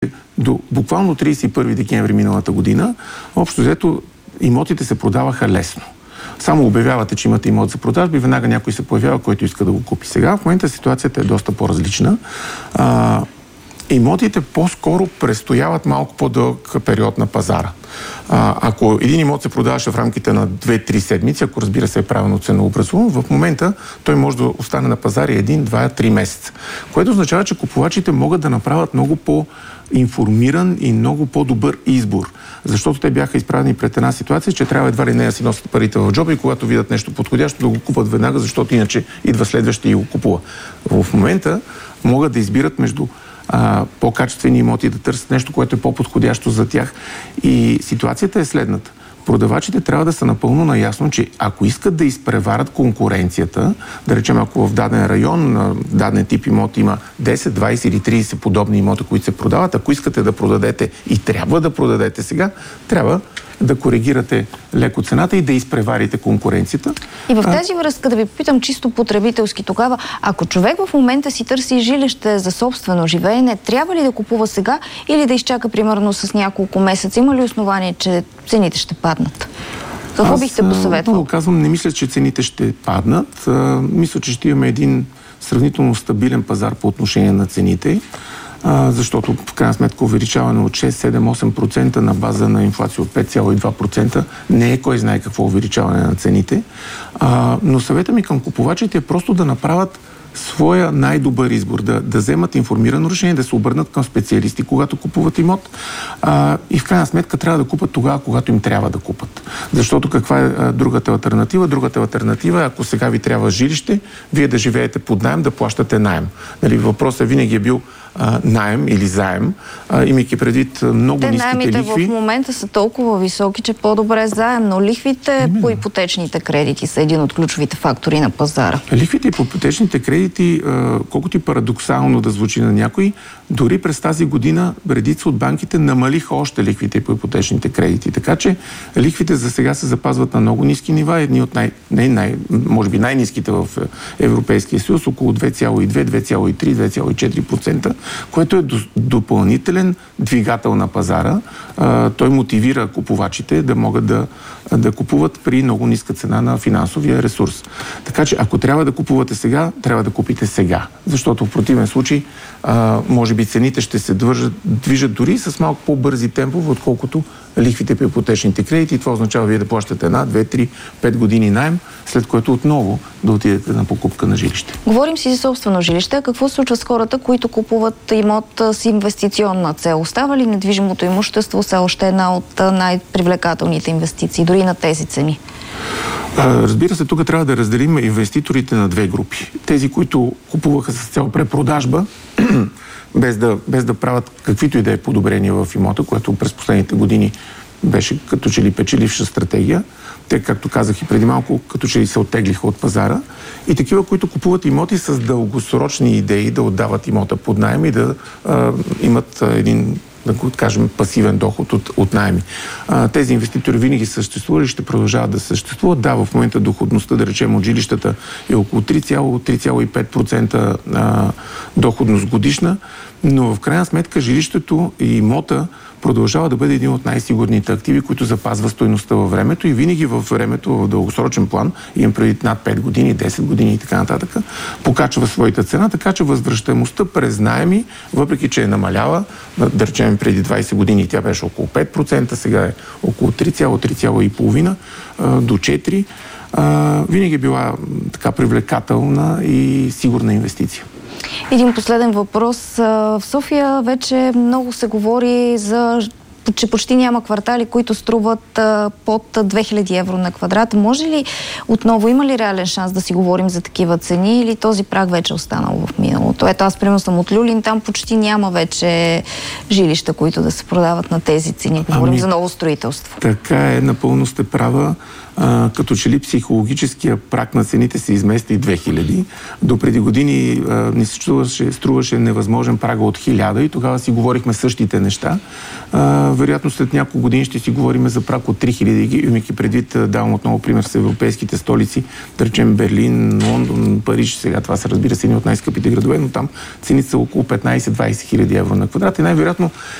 до буквално 31 декември миналата година, общо взето имотите се продаваха лесно. Само обявявате, че имате имот за продажба и веднага някой се появява, който иска да го купи. Сега в момента ситуацията е доста по-различна. Имотите по-скоро престояват малко по-дълъг период на пазара. Ако един имот се продаваше в рамките на 2-3 седмици, ако разбира се е правилно ценообразуван, в момента той може да остане на пазари 1, 2, 3 месеца. Което означава, че купувачите могат да направят много по-информиран и много по-добър избор. Защото те бяха изправени пред една ситуация, че трябва едва ли не да си носят парите в джоба и когато видят нещо подходящо, да го купат веднага, защото иначе идва следващия и го купува. В момента могат да избират между по-качествени имоти, да търсят нещо, което е по-подходящо за тях. И ситуацията е следната. Продавачите трябва да са напълно наясно, че ако искат да изпреварят конкуренцията, да речем, ако в даден район, на даден тип имот има 10, 20 или 30 подобни имота, които се продават, ако искате да продадете и трябва да продадете сега, трябва да коригирате леко цената и да изпреварите конкуренцията. И в тази връзка да ви попитам чисто потребителски тогава, ако човек в момента си търси жилище за собствено живеене, трябва ли да купува сега или да изчака примерно с няколко месеца? Има ли основание, че цените ще паднат? Какво бихте посъветвал? Казвам, не мисля, че цените ще паднат. Мисля, че ще имаме един сравнително стабилен пазар по отношение на цените. Защото в крайна сметка увеличаване от 6, 7, 8% на база на инфлация от 5,2% не е кой знае какво увеличаване на цените. Но съвета ми към купувачите е просто да направят своя най-добър избор, да вземат информирано решение, да се обърнат към специалисти, когато купуват имот и в крайна сметка трябва да купат тогава, когато им трябва да купат. Защото каква е другата алтернатива? Другата алтернатива е, ако сега ви трябва жилище, вие да живеете под наем, да плащате наем. Въпросът винаги е бил наем или заем, имайки предвид много ниските лихви. Наемите в момента са толкова високи, че по-добре заем, но лихвите по ипотечните кредити са един от ключовите фактори на пазара. Лихвите по ипотечните кредити, колкото и парадоксално да звучи на някой, дори през тази година редица от банките намалиха още лихвите по ипотечните кредити. Така че лихвите за сега се запазват на много ниски нива, едни от може би най-ниските в Европейския съюз, около 2,2, 2,3, 2,4%, което е допълнителен двигател на пазара. Той мотивира купувачите да могат да купуват при много ниска цена на финансовия ресурс. Така че ако трябва да купувате сега, трябва да купите сега. Защото в противен случай може би цените ще се движат дори с малко по-бързи темпове, отколкото лихвите по ипотечните кредити. И това означава вие да плащате 1, 2, 3, 5 години наем, след което отново да отидете на покупка на жилище. Говорим си за собствено жилище. Какво се случва с хората, които купуват имот с инвестиционна цел? Остава ли недвижимото имущество все още една от най-привлекателните инвестиции, дори на тези цени? Разбира се, тук трябва да разделим инвеститорите на две групи. Тези, които купуваха с цел препродажба, без да правят каквито и да е подобрения в имота, което през последните години беше като че ли печеливша стратегия. Те, както казах и преди малко, като че ли се оттеглиха от пазара. И такива, които купуват имоти с дългосрочни идеи да отдават имота под наем и да имат един, да го кажем, пасивен доход от наеми. Тези инвеститори винаги съществували и ще продължават да съществуват. Да, в момента доходността, да речем, от жилищата е около 3,5% доходност годишна, но в крайна сметка жилището и имота продължава да бъде един от най-сигурните активи, които запазва стойността във времето и винаги във времето, в дългосрочен план, имам преди над 5 години, 10 години и така нататък, покачва своята цена, така че възвръщаемостта през наеми, въпреки че е намаляла, да речем преди 20 години тя беше около 5%, сега е около 3,5% до 4%, винаги е била така привлекателна и сигурна инвестиция. Един последен въпрос. В София вече много се говори че почти няма квартали, които струват под 2000 евро на квадрат. Може ли отново, има ли реален шанс да си говорим за такива цени или този праг вече е останал в миналото? Ето, аз примерно съм от Люлин, там почти няма вече жилища, които да се продават на тези цени. Говорим за ново строителство. Така е, напълно сте права. като че ли психологическия прак на цените се измести 2000. До преди години ни се струваше невъзможен прага от 1000 и тогава си говорихме същите неща. Вероятно след няколко години ще си говорим за прак от 3000, имайки предвид, давам отново пример с европейските столици, да речем Берлин, Лондон, Париж, сега това са, разбира се, едни от най-скъпите градове, но там цените са около 15-20 хиляди евро на квадрат и най-вероятно